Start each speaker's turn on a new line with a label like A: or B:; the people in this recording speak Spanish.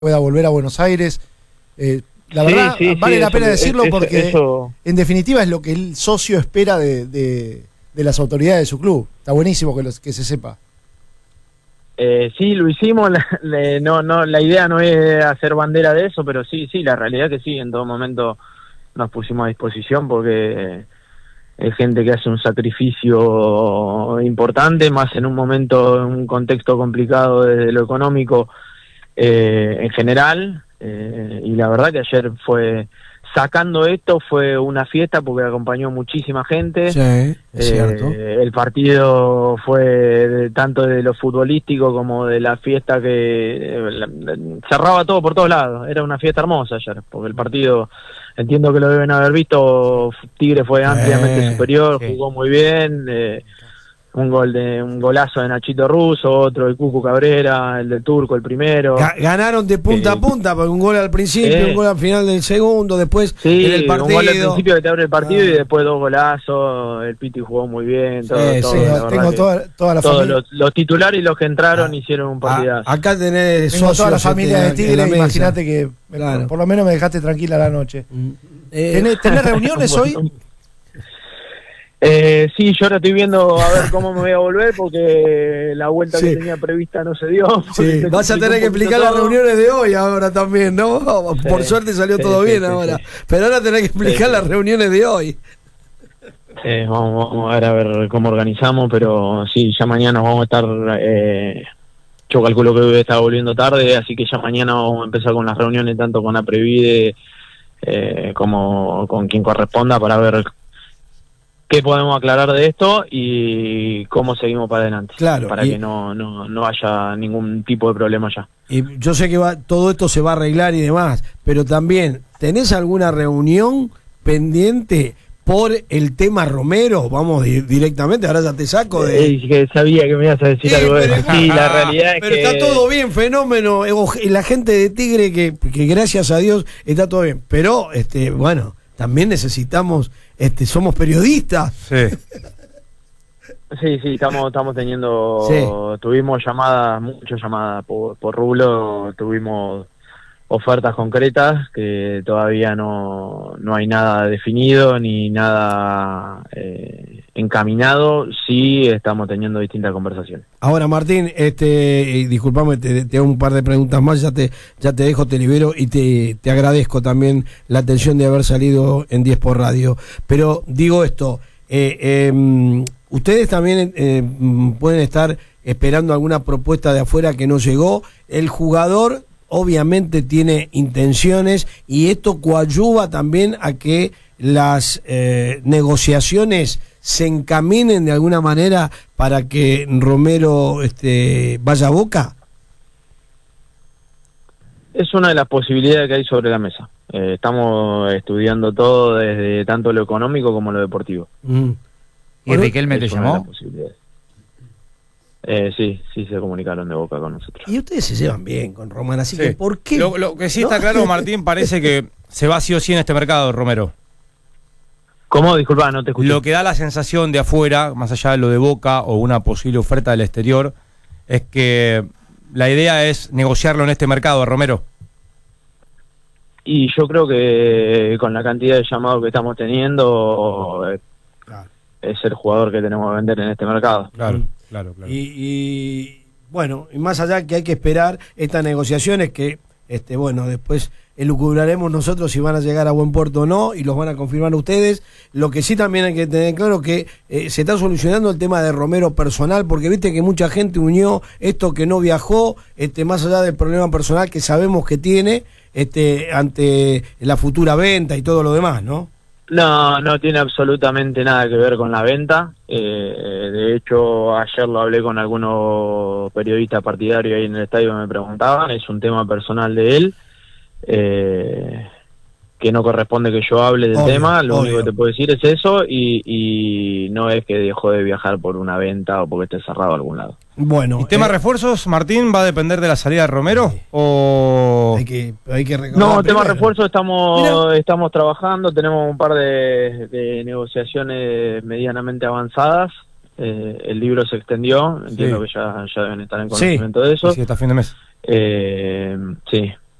A: pueda volver a Buenos Aires. La verdad, vale la pena decirlo porque en definitiva es lo que el socio espera de las autoridades de su club. Está buenísimo que se sepa.
B: Sí, lo hicimos, la idea no es hacer bandera de eso, pero sí, la realidad que sí, en todo momento nos pusimos a disposición porque es gente que hace un sacrificio importante, más en un momento, en un contexto complicado desde lo económico en general, y la verdad que ayer sacando esto fue una fiesta porque acompañó muchísima gente.
A: Sí, es cierto.
B: El partido fue tanto de lo futbolístico como de la fiesta que cerraba todo por todos lados. Era una fiesta hermosa ayer, porque el partido, entiendo que lo deben haber visto, Tigre fue ampliamente superior, jugó muy bien. Un golazo de Nachito Russo, otro de Cucu Cabrera, el del Turco, el primero.
A: Ganaron de punta a punta, porque un gol al principio, un gol al final del segundo, después en el partido.
B: Un gol al principio que te abre el partido y después dos golazos, el Piti jugó muy bien,
A: tengo toda la familia.
B: Los titulares y los que entraron hicieron un partidazo.
A: Acá tenés toda la familia de Tigre, imagínate que por lo menos me dejaste tranquila la noche. ¿Tenés reuniones hoy?
B: Sí, yo ahora estoy viendo a ver cómo me voy a volver porque la vuelta que tenía prevista no se dio.
A: Sí. Vas a tener que explicar las reuniones de hoy ahora también, ¿no? Por suerte salió todo bien ahora. Pero ahora tenés que explicar las reuniones de hoy.
B: Vamos a ver cómo organizamos, pero sí, ya mañana vamos a estar... yo calculo que voy a estar volviendo tarde, así que ya mañana vamos a empezar con las reuniones tanto con la Previde como con quien corresponda para ver qué podemos aclarar de esto y cómo seguimos para adelante, para que no haya ningún tipo de problema ya.
A: Y yo sé que todo esto se va a arreglar y demás, pero también, ¿tenés alguna reunión pendiente por el tema Romero? Vamos directamente, ahora ya te saco de...
B: que sabía que me ibas a decir algo de eso. Sí, la realidad es
A: pero
B: que...
A: está todo bien, fenómeno, la gente de Tigre que gracias a Dios está todo bien, pero bueno, también necesitamos... somos periodistas.
B: Sí, estamos teniendo... Tuvimos muchas llamadas por rublo, tuvimos ofertas concretas que todavía no hay nada definido ni nada encaminado. Sí estamos teniendo distintas conversaciones.
A: Ahora, Martín, disculpame, te hago un par de preguntas más, ya te dejo, te libero y te agradezco también la atención de haber salido en 10 por radio. Pero digo esto, ustedes también pueden estar esperando alguna propuesta de afuera que no llegó. El jugador obviamente tiene intenciones y esto coadyuva también a que las negociaciones se encaminen de alguna manera para que Romero vaya a Boca.
B: Es una de las posibilidades que hay sobre la mesa. Estamos estudiando todo desde tanto lo económico como lo deportivo.
C: ¿Y Riquelme te llamó?
B: Sí, se comunicaron de Boca con nosotros.
A: Y ustedes se llevan bien con Román, así que ¿por qué?
C: Lo que sí está claro, Martín, parece que se va sí o sí en este mercado, Romero.
B: ¿Cómo? Disculpa, no te escuché.
C: Lo que da la sensación de afuera, más allá de lo de Boca o una posible oferta del exterior, es que la idea es negociarlo en este mercado, Romero.
B: Y yo creo que con la cantidad de llamados que estamos teniendo, es el jugador que tenemos que vender en este mercado.
C: Claro.
A: Y bueno, y más allá que hay que esperar estas negociaciones que, bueno, después elucubraremos nosotros si van a llegar a buen puerto o no, y los van a confirmar ustedes. Lo que sí también hay que tener claro que se está solucionando el tema de Romero personal, porque viste que mucha gente unió esto que no viajó, más allá del problema personal que sabemos que tiene, ante la futura venta y todo lo demás, ¿no?
B: No tiene absolutamente nada que ver con la venta. De hecho, ayer lo hablé con algunos periodistas partidarios ahí en el estadio que me preguntaban. Es un tema personal de él, que no corresponde que yo hable del tema. Lo único que te puedo decir es eso, y no es que dejó de viajar por una venta o porque esté cerrado a algún lado.
A: Bueno,
C: ¿y tema refuerzos, Martín, va a depender de la salida de Romero? ¿O
A: hay que
B: no, tema refuerzos estamos trabajando, tenemos un par de negociaciones medianamente avanzadas. El libro se extendió, entiendo que ya deben estar en conocimiento de eso.
C: Sí, hasta fin de mes.
B: Sí,